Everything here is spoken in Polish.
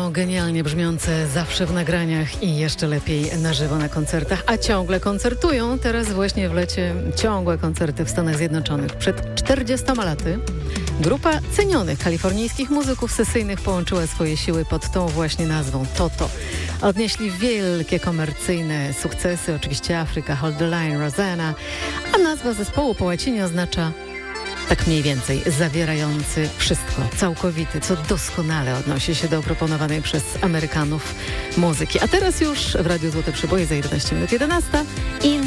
są genialnie brzmiące zawsze w nagraniach i jeszcze lepiej na żywo na koncertach, a ciągle koncertują. Teraz właśnie w lecie ciągłe koncerty w Stanach Zjednoczonych. Przed 40 laty grupa cenionych kalifornijskich muzyków sesyjnych połączyła swoje siły pod tą właśnie nazwą Toto. Odnieśli wielkie komercyjne sukcesy, oczywiście Afryka, Hold the Line, Rosanna, a nazwa zespołu po łacinie oznacza tak mniej więcej zawierający wszystko, całkowity, co doskonale odnosi się do proponowanej przez Amerykanów muzyki. A teraz już w Radiu Złote Przeboje za 11 minut 11 i